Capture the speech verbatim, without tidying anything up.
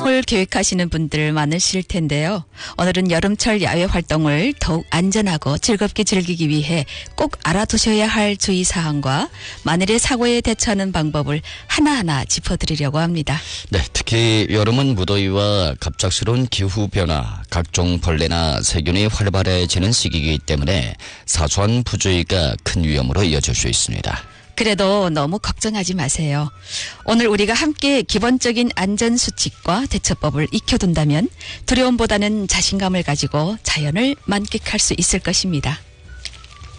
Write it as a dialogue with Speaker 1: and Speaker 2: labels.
Speaker 1: 활동을 계획하시는 분들 많으실 텐데요. 오늘은 여름철 야외 활동을 더욱 안전하고 즐겁게 즐기기 위해 꼭 알아두셔야 할 주의사항과 만일의 사고에 대처하는 방법을 하나하나 짚어드리려고 합니다.
Speaker 2: 네, 특히 여름은 무더위와 갑작스러운 기후변화, 각종 벌레나 세균이 활발해지는 시기이기 때문에 사소한 부주의가 큰 위험으로 이어질 수 있습니다.
Speaker 1: 그래도 너무 걱정하지 마세요. 오늘 우리가 함께 기본적인 안전수칙과 대처법을 익혀둔다면 두려움보다는 자신감을 가지고 자연을 만끽할 수 있을 것입니다.